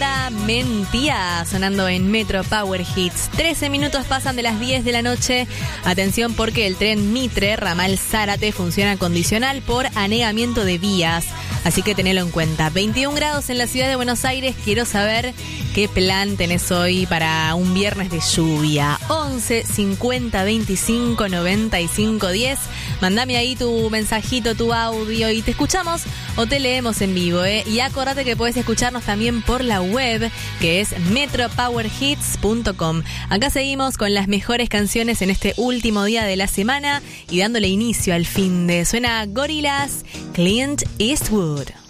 banda Mentía, sonando en Metro Power Hits. 13 minutos pasan de las 10 de la noche. Atención porque el tren Mitre, ramal Zárate, funciona condicional por anegamiento de vías. Así que tenelo en cuenta. 21 grados en la ciudad de Buenos Aires. Quiero saber qué plan tenés hoy para un viernes de lluvia. 11 50 25 95 10. Mandame ahí tu mensajito, tu audio y te escuchamos o te leemos en vivo, ¿eh? Y acordate que podés escucharnos también por la web, que es metropowerhits.com. Acá seguimos con las mejores canciones en este último día de la semana y dándole inicio al fin de... Suena Gorillaz, Clint Eastwood.